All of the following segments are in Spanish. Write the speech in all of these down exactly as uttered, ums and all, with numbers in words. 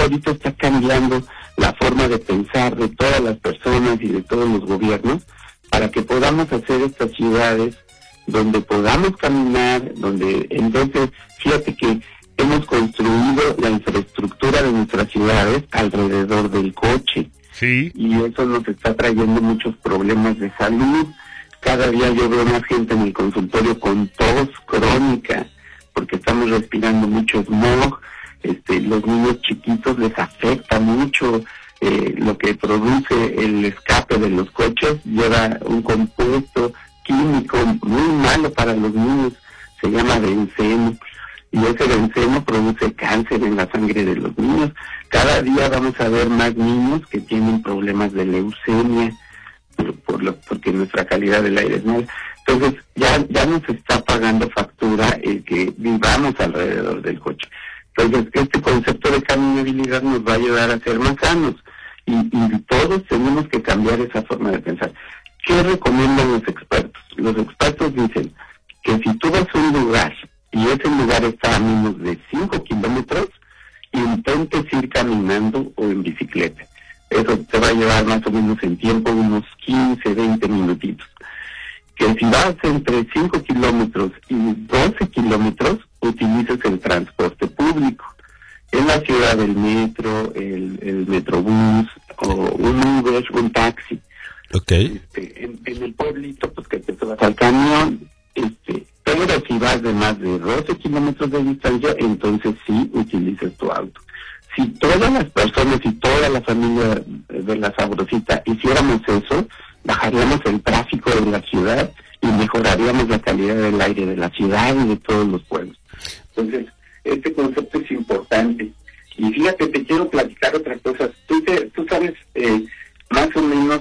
ahorita está cambiando la forma de pensar de todas las personas y de todos los gobiernos para que podamos hacer estas ciudades donde podamos caminar, donde entonces, fíjate que hemos construido la infraestructura de nuestras ciudades alrededor del coche. Sí. Y eso nos está trayendo muchos problemas de salud. Cada día yo veo más gente en el consultorio con tos crónica, porque estamos respirando mucho smog. Este, los niños chiquitos les afecta mucho eh, lo que produce el escape de los coches, lleva un compuesto químico muy malo para los niños, se llama benceno, y ese benceno produce cáncer en la sangre de los niños. Cada día vamos a ver más niños que tienen problemas de leucemia, por, por lo, porque nuestra calidad del aire es mala. Entonces ya, ya nos está pagando factura el que vivamos alrededor del coche. Entonces, este concepto de caminabilidad nos va a ayudar a ser más sanos y, y todos tenemos que cambiar esa forma de pensar. ¿Qué recomiendan los expertos? Los expertos dicen que si tú vas a un lugar y ese lugar está a menos de cinco kilómetros, intentes ir caminando o en bicicleta. Eso te va a llevar más o menos en tiempo unos quince, veinte minutitos. Que si vas entre cinco kilómetros y doce kilómetros, utilices el transporte público. En la ciudad el metro, el, el metrobús, o un Uber, un taxi. Okay. Este, en, en el pueblito, pues que te subas al camión, este, pero si vas de más de doce kilómetros de distancia, entonces sí utilices tu auto. Si todas las personas y toda la familia de La Sabrosita hiciéramos eso, bajaríamos el tráfico de la ciudad y mejoraríamos la calidad del aire de la ciudad y de todos los pueblos. Entonces, este concepto es importante. Y fíjate, te quiero platicar otras cosas. Tú, te, tú sabes eh, más o menos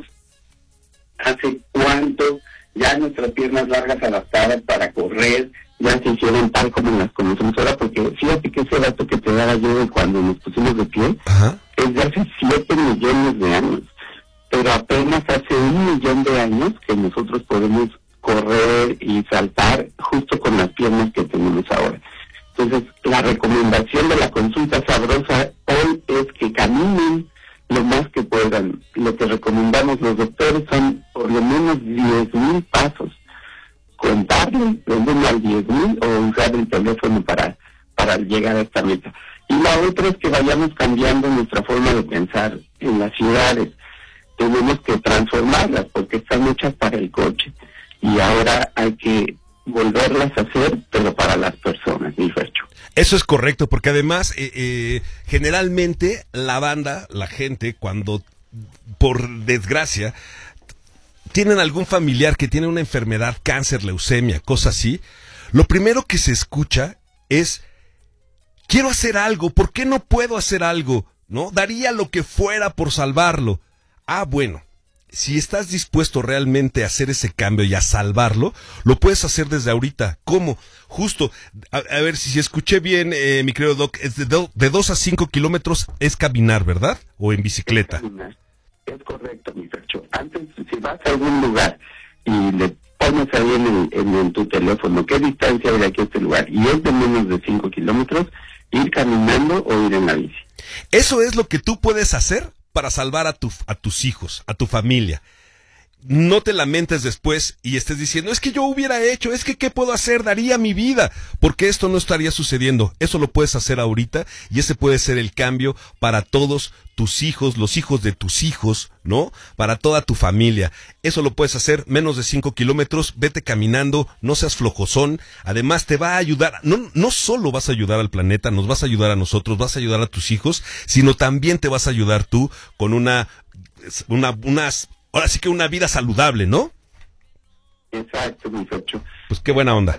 hace cuánto ya nuestras piernas largas adaptadas para correr ya se hicieron tal como las conocemos ahora, porque fíjate que ese dato que te daba yo de cuando nos pusimos de pie, ajá, es de hace siete millones de años. Pero apenas hace un millón de años que nosotros podemos correr y saltar justo con las piernas que tenemos ahora. Entonces, la recomendación de la consulta sabrosa hoy es que caminen lo más que puedan. Lo que recomendamos los doctores son por lo menos diez mil pasos. Contarle de uno al diez mil o usar el teléfono para, para llegar a esta meta. Y la otra es que vayamos cambiando nuestra forma de pensar en las ciudades. Tenemos que transformarlas porque están hechas para el coche y ahora hay que volverlas a hacer, pero para las personas, mi Fercho. Eso es correcto, porque además eh, eh, generalmente la banda, la gente, cuando por desgracia tienen algún familiar que tiene una enfermedad, cáncer, leucemia, cosas así, lo primero que se escucha es: quiero hacer algo, ¿por qué no puedo hacer algo? ¿No? Daría lo que fuera por salvarlo. Ah, bueno, si estás dispuesto realmente a hacer ese cambio y a salvarlo, lo puedes hacer desde ahorita. ¿Cómo? Justo, a, a ver si, si escuché bien, eh, mi querido Doc, es de, do, de dos a cinco kilómetros es caminar, ¿verdad? ¿O en bicicleta? Es caminar. Es correcto, mi Fercho. Antes, si vas a algún lugar y le pones ahí en, el, en, en tu teléfono qué distancia hay de aquí a este lugar y es de menos de cinco kilómetros, ir caminando o ir en la bici. Eso es lo que tú puedes hacer para salvar a, tu, a tus hijos, a tu familia. No te lamentes después y estés diciendo: es que yo hubiera hecho, es que ¿qué puedo hacer? Daría mi vida, porque esto no estaría sucediendo. Eso lo puedes hacer ahorita y ese puede ser el cambio para todos tus hijos, los hijos de tus hijos, ¿no? Para toda tu familia. Eso lo puedes hacer menos de cinco kilómetros, vete caminando, no seas flojozón. Además te va a ayudar, no, no solo vas a ayudar al planeta, nos vas a ayudar a nosotros, vas a ayudar a tus hijos, sino también te vas a ayudar tú con una, una, unas... Ahora sí que una vida saludable, ¿no? Exacto, mi Fercho. Pues qué buena onda.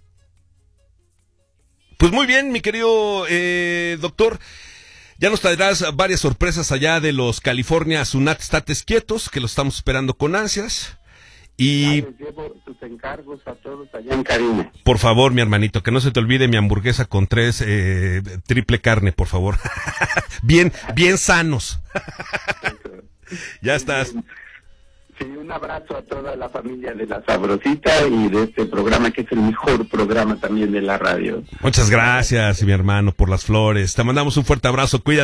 Pues muy bien, mi querido eh, doctor. Ya nos traerás varias sorpresas allá de los California Sunat States Quietos, que los estamos esperando con ansias. Y les llevo sus encargos a todos allá en cabina. Por favor, mi hermanito, que no se te olvide mi hamburguesa con tres eh, triple carne, por favor. bien, bien sanos. Ya estás. Sí, un abrazo a toda la familia de La Sabrosita y de este programa, que es el mejor programa también de la radio. Muchas gracias, mi hermano, por las flores. Te mandamos un fuerte abrazo, cuídate.